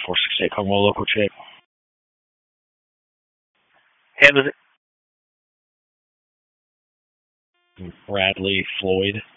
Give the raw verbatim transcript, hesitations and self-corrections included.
four six eight, Congo local check. Head was it? Bradley Floyd.